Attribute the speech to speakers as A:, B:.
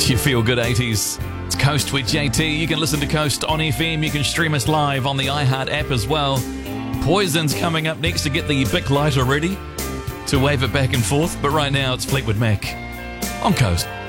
A: You feel good 80s. It's Coast with JT. You can listen to Coast on FM. You can stream us live on the iHeart app as well. Poison's coming up next to get the Bic lighter ready to wave it back and forth. But right now it's Fleetwood Mac on Coast.